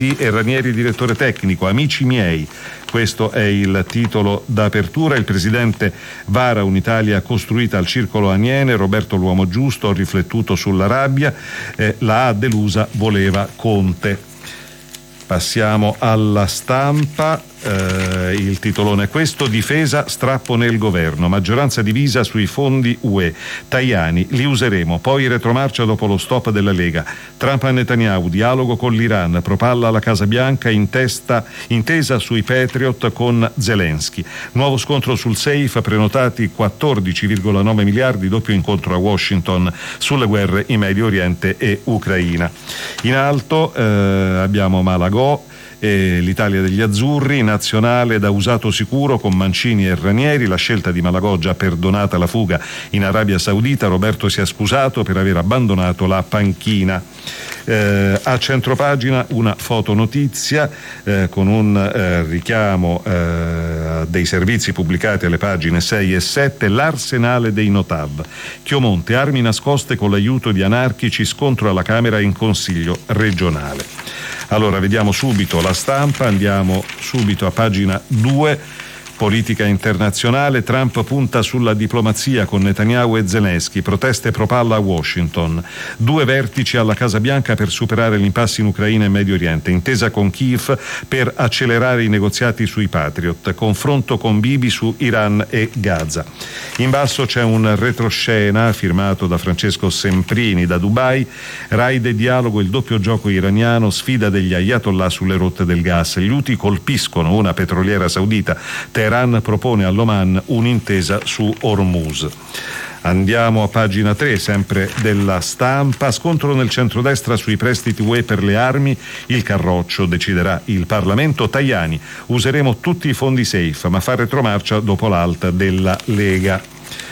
e Ranieri direttore tecnico. Amici miei, questo è il titolo d'apertura. Il presidente vara un'Italia costruita al circolo Aniene. Roberto l'uomo giusto, ho riflettuto sulla rabbia, la A delusa voleva Conte. Passiamo alla Stampa. Il titolone è questo: difesa, strappo nel governo, maggioranza divisa sui fondi UE, Tajani, li useremo, poi retromarcia dopo lo stop della Lega, Trump e Netanyahu, dialogo con l'Iran, propalla alla Casa Bianca, intesa sui Patriot con Zelensky, nuovo scontro sul safe, prenotati 14,9 miliardi, doppio incontro a Washington sulle guerre in Medio Oriente e Ucraina. In alto abbiamo Malagò, l'Italia degli azzurri, nazionale da usato sicuro con Mancini e Ranieri, la scelta di Malagò già perdonata la fuga in Arabia Saudita, Roberto si è scusato per aver abbandonato la panchina. A centropagina una fotonotizia con un richiamo dei servizi pubblicati alle pagine 6 e 7, l'arsenale dei Notav, Chiomonte, armi nascoste con l'aiuto di anarchici, scontro alla Camera in Consiglio regionale. Allora, vediamo subito la Stampa, andiamo subito a pagina 2. Politica internazionale, Trump punta sulla diplomazia con Netanyahu e Zelensky, proteste propalla a Washington, 2 vertici alla Casa Bianca per superare l'impasse in Ucraina e Medio Oriente, intesa con Kiev per accelerare i negoziati sui Patriot, confronto con Bibi su Iran e Gaza. In basso c'è un retroscena firmato da Francesco Semprini da Dubai, raid dialogo, il doppio gioco iraniano, sfida degli ayatollah sulle rotte del gas, gli Houthi colpiscono una petroliera saudita, Teheran propone all'Oman un'intesa su Hormuz. Andiamo a pagina 3, sempre della Stampa, scontro nel centrodestra sui prestiti UE per le armi, il carroccio deciderà il Parlamento, Tajani, useremo tutti i fondi safe ma fa retromarcia dopo l'alta della Lega.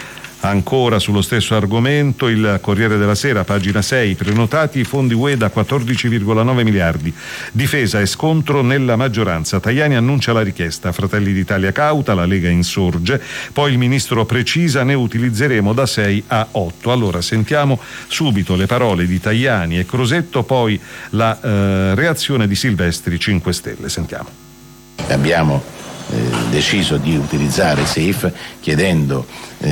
Ancora sullo stesso argomento, il Corriere della Sera, pagina 6, prenotati i fondi UE da 14,9 miliardi. Difesa e scontro nella maggioranza. Tajani annuncia la richiesta, Fratelli d'Italia cauta, la Lega insorge, poi il ministro precisa, ne utilizzeremo da 6 a 8. Allora sentiamo subito le parole di Tajani e Crosetto, poi la reazione di Silvestri 5 Stelle. Sentiamo. Abbiamo deciso di utilizzare SAFE chiedendo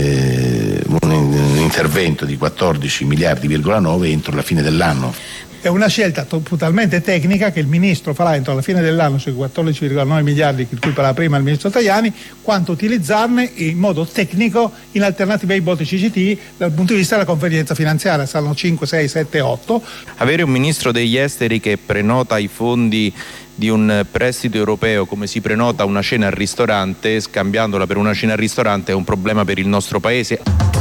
un intervento di 14 miliardi,9 entro la fine dell'anno. È una scelta totalmente tecnica che il ministro farà entro la fine dell'anno sui 14,9 miliardi di cui parlava prima il ministro Tajani, quanto utilizzarne in modo tecnico in alternativa ai BOT CCT dal punto di vista della convenienza finanziaria. Saranno 5, 6, 7, 8. Avere un ministro degli esteri che prenota i fondi di un prestito europeo come si prenota una cena al ristorante, scambiandola per una cena al ristorante, è un problema per il nostro paese.